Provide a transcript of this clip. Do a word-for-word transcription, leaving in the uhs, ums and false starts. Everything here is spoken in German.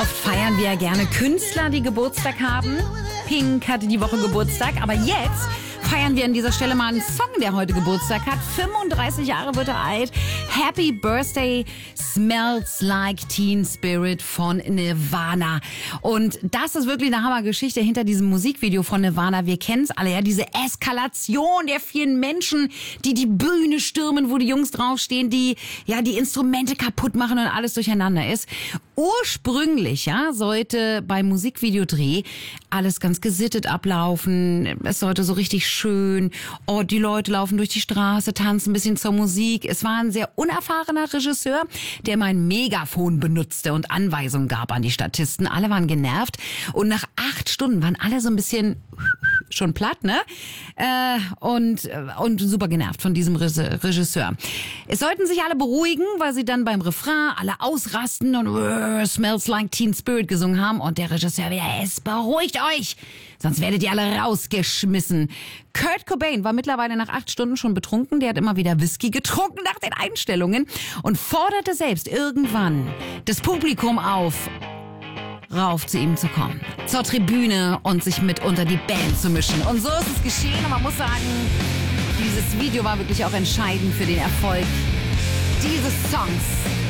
Oft feiern wir ja gerne Künstler, die Geburtstag haben. Pink hatte die Woche Geburtstag, aber jetzt feiern wir an dieser Stelle mal einen Song, der heute Geburtstag hat. fünfunddreißig Jahre wird er alt. Happy Birthday, Smells Like Teen Spirit von Nirvana. Und das ist wirklich eine Hammergeschichte hinter diesem Musikvideo von Nirvana. Wir kennen es alle, ja, diese Eskalation der vielen Menschen, die die Bühne stürmen, wo die Jungs draufstehen, die ja die Instrumente kaputt machen und alles durcheinander ist. Ursprünglich, ja, sollte beim Musikvideodreh alles ganz gesittet ablaufen. Es sollte so richtig schön. Oh, die Leute laufen durch die Straße, tanzen ein bisschen zur Musik. Es war ein sehr unerfahrener Regisseur, der immer ein Megafon benutzte und Anweisungen gab an die Statisten. Alle waren genervt und nach acht Stunden waren alle so ein bisschen schon platt, ne? Äh, und, und super genervt von diesem Regisseur. Es sollten sich alle beruhigen, weil sie dann beim Refrain alle ausrasten und uh, Smells Like Teen Spirit gesungen haben. Und der Regisseur wieder, es beruhigt euch, sonst werdet ihr alle rausgeschmissen. Kurt Cobain war mittlerweile nach acht Stunden schon betrunken. Der hat immer wieder Whisky getrunken nach den Einstellungen und forderte selbst irgendwann das Publikum auf, rauf zu ihm zu kommen, zur Tribüne und sich mit unter die Band zu mischen. Und so ist es geschehen. Und man muss sagen, dieses Video war wirklich auch entscheidend für den Erfolg dieses Songs.